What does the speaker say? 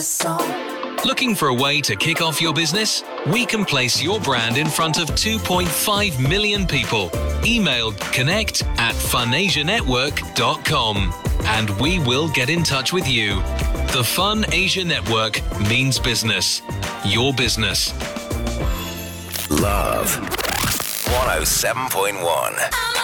this song. Looking for a way to kick off your business? We can place your brand in front of 2.5 million people. Email connect@funasianetwork.com and we will get in touch with you. The Fun Asia Network means business. Your business. Love 107.1.